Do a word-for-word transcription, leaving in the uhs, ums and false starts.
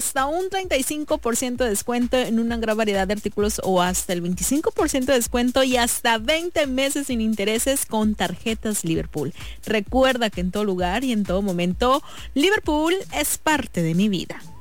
hasta un treinta y cinco por ciento de descuento en una gran variedad de artículos o hasta el veinticinco por ciento de descuento y hasta veinte meses sin intereses con tarjetas Liverpool. Recuerda que en todo lugar y en todo momento, Liverpool es parte de mi vida.